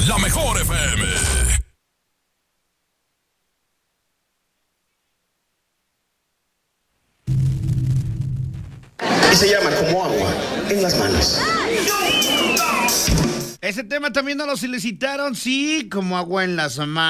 la mejor FM. Y se llama Como agua en las manos. Ese tema también nos lo solicitaron, sí, como agua en las manos.